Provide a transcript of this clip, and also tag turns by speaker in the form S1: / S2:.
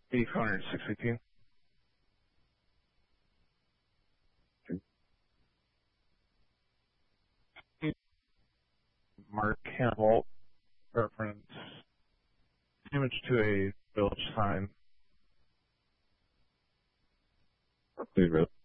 S1: 8418. Mark Campbell, reference damage to a village sign.
S2: Please,